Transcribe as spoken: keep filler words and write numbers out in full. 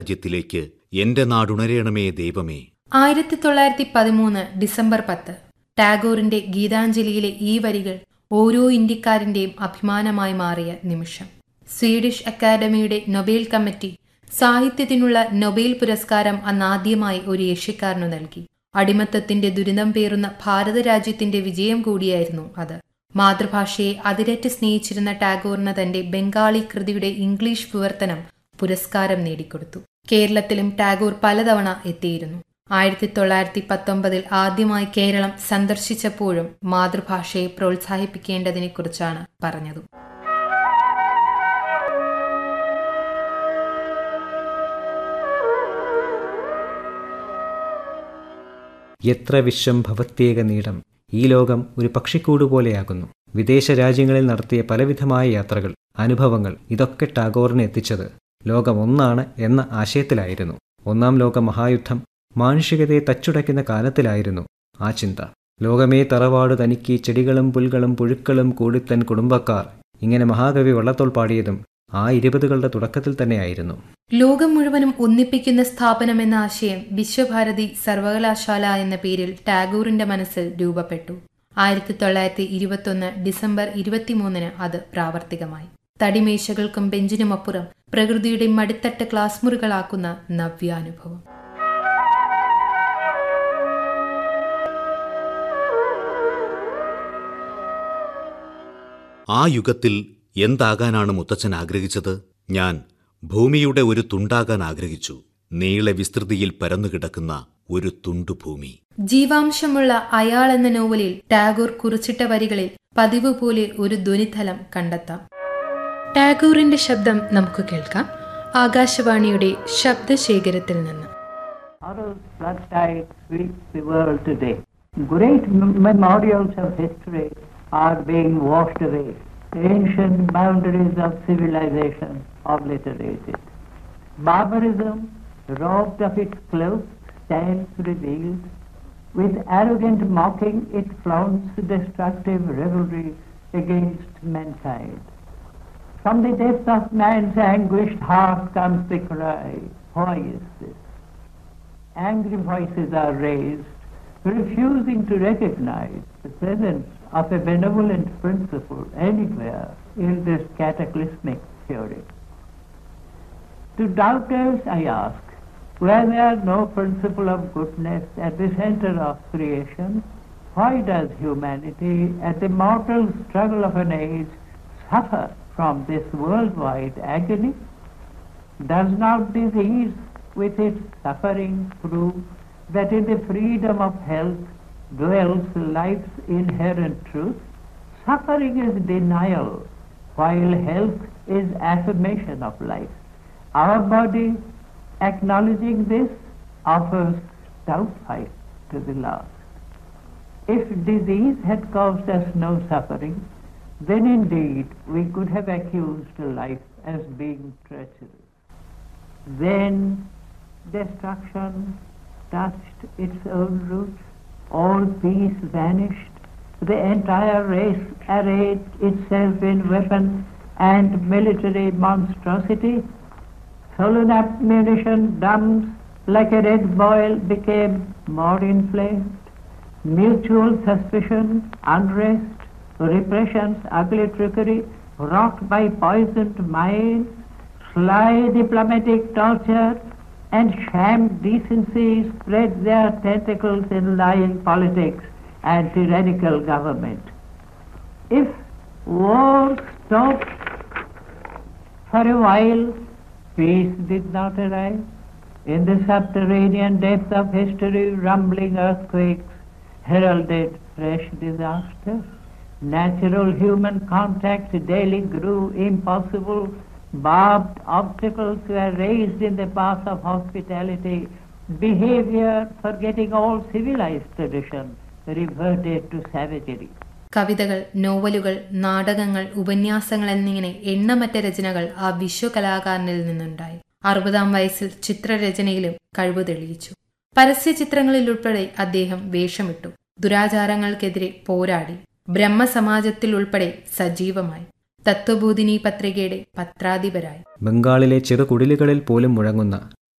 രാജ്യത്തിലേക്ക് എന്റെ നാടുണരേണമേ ദൈവമേ. ആയിരത്തി തൊള്ളായിരത്തി പതിമൂന്ന് ഡിസംബർ പത്ത് ടാഗോറിന്റെ ഗീതാഞ്ജലിയിലെ ഈ വരികൾ ഓരോ ഇന്ത്യക്കാരന്റെയും അഭിമാനമായി മാറിയ നിമിഷം. സ്വീഡിഷ് അക്കാദമിയുടെ നൊബേൽ കമ്മിറ്റി സാഹിത്യത്തിനുള്ള നൊബേൽ പുരസ്കാരം അന്നാദ്യമായി ഒരു ഏഷ്യക്കാരനു നൽകി. അടിമത്തത്തിന്റെ ദുരിതം പേറുന്ന ഭാരതരാജ്യത്തിന്റെ വിജയം കൂടിയായിരുന്നു അത്. മാതൃഭാഷയെ അതിരറ്റ് സ്നേഹിച്ചിരുന്ന ടാഗോറിന് തന്റെ ബംഗാളി കൃതിയുടെ ഇംഗ്ലീഷ് വിവർത്തനം പുരസ്കാരം നേടിക്കൊടുത്തു. കേരളത്തിലും ടാഗോർ പലതവണ എത്തിയിരുന്നു. ആയിരത്തി തൊള്ളായിരത്തി പത്തൊമ്പതിൽ ആദ്യമായി കേരളം സന്ദർശിച്ചപ്പോഴും മാതൃഭാഷയെ പ്രോത്സാഹിപ്പിക്കേണ്ടതിനെക്കുറിച്ചാണ് പറഞ്ഞതും. എത്ര വിശ്വം ഭവത്യേക നീളം, ഈ ലോകം ഒരു പക്ഷിക്കൂട് പോലെയാകുന്നു. വിദേശ രാജ്യങ്ങളിൽ നടത്തിയ പലവിധമായ യാത്രകൾ, അനുഭവങ്ങൾ, ഇതൊക്കെ ടാഗോറിനെ എത്തിച്ചത് ലോകം ഒന്നാണ് എന്ന ആശയത്തിലായിരുന്നു. ഒന്നാം ലോക മഹായുദ്ധം മാനുഷികതയെ തച്ചുടയ്ക്കുന്ന കാലത്തിലായിരുന്നു ആ ചിന്ത. ലോകമേ തറവാട് തനിക്ക് ചെടികളും പുൽകളും പുഴുക്കളും കൂടിത്തൻ കുടുംബക്കാർ, ഇങ്ങനെ മഹാകവി വള്ളത്തോൾ പാടിയതും ആ ഇരുപതുകളുടെ തുടക്കത്തിൽ തന്നെയായിരുന്നു. ലോകം മുഴുവനും ഒന്നിപ്പിക്കുന്ന സ്ഥാപനം എന്ന ആശയം വിശ്വഭാരതി സർവകലാശാല എന്ന പേരിൽ ടാഗോറിന്റെ മനസ്സിൽ രൂപപ്പെട്ടു. ആയിരത്തി തൊള്ളായിരത്തി ഇരുപത്തൊന്ന് ഡിസംബർ ഇരുപത്തിമൂന്നിന് അത് പ്രാവർത്തികമായി. തടിമേശകൾക്കും ബെഞ്ചിനുമപ്പുറം പ്രകൃതിയുടെ മടിത്തട്ട് ക്ലാസ് മുറികളാക്കുന്ന നവ്യാനുഭവം. ആ യുഗത്തിൽ എന്താകാനാണ് മുത്തച്ഛൻ ആഗ്രഹിച്ചത്? ഞാൻ ഭൂമിയുടെ ഒരു തുണ്ടാകാൻ ആഗ്രഹിച്ചു. നീളെ വിസ്തൃതിയിൽ പരന്നുകിടക്കുന്ന ഒരു തുണ്ടുഭൂമി. ജീവാംശമുള്ള അയാൾ എന്ന നോവലിൽ ടാഗോർ കുറിച്ചിട്ട വരികളിൽ പതിവ് പോലെ ഒരു ധ്വനിതലം കണ്ടെത്താം. ടാഗോറിന്റെ ശബ്ദം നമുക്ക് കേൾക്കാം ആകാശവാണിയുടെ ശബ്ദശേഖരത്തിൽ നിന്ന്. Great memorials of history are being washed away. Ancient boundaries of civilization obliterated. Barbarism, robbed of its cloak, stands revealed. With arrogant mocking, it flaunts destructive revelry against mankind. From the depth of man's anguished heart comes the cry, why is this? Angry voices are raised, refusing to recognize the presence of a benevolent principle anywhere in this cataclysmic theory. To doubters I ask, were there no principle of goodness at the center of creation, why does humanity at the mortal struggle of an age suffer from this worldwide agony? Does not disease with its suffering prove that in the freedom of health dwells life's inherent truth? Suffering is denial, while health is affirmation of life. Our body, acknowledging this, offers stout fight to the last. If disease had caused us no suffering, then indeed we could have accused life as being treacherous. Then destruction touched its own roots, all peace vanished, the entire race arrayed itself in weapon and military monstrosity. Stolen ammunition dumps like a red boil became more inflamed. Mutual suspicion, unrest, repression's ugly trickery wrought by poisoned minds, sly diplomatic torture, and sham decency spread their tentacles in lying politics and tyrannical government. If war stopped for a while, peace did not arrive. In the subterranean depth of history, rumbling earthquakes heralded fresh disasters. Natural human contact daily grew impossible. Barbed obstacles were raised in the path of hospitality. Behavior, forgetting all civilized tradition, reverted to savagery. കവിതകൾ, നോവലുകൾ, നാടകങ്ങൾ, ഉപന്യാസങ്ങൾ എന്നിങ്ങനെ എണ്ണമറ്റ രചനകൾ ആ വിശ്വകലാകാരനിൽ നിന്നുണ്ടായി. അറുപതാം വയസ്സിൽ ചിത്രരചനയിലും കഴിവ് തെളിയിച്ചു. പരസ്യ ചിത്രങ്ങളിൽ ഉൾപ്പെടെ അദ്ദേഹം വേഷമിട്ടു. ദുരാചാരങ്ങൾക്കെതിരെ പോരാടി. ബ്രഹ്മസമാജത്തിൽ ഉൾപ്പെടെ സജീവമായി. തത്വബോധിനി പത്രികയുടെ പത്രാധിപരായി. ബംഗാളിലെ ചെറുകുടിലുകളിൽ പോലും മുഴങ്ങുന്ന